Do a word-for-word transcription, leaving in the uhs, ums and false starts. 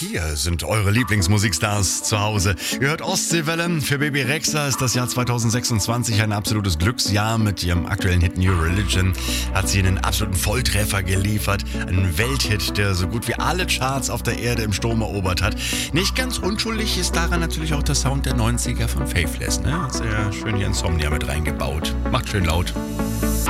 Hier sind eure Lieblingsmusikstars zu Hause. Ihr hört Ostseewelle. Für Bebe Rexha ist das Jahr zweitausendsechsundzwanzig ein absolutes Glücksjahr. Mit ihrem aktuellen Hit New Religion hat sie einen absoluten Volltreffer geliefert. Einen Welthit, der so gut wie alle Charts auf der Erde im Sturm erobert hat. Nicht ganz unschuldig ist daran natürlich auch der Sound der neunziger von Faithless. Ne? Hat sehr schön hier Insomnia mit reingebaut. Macht schön laut.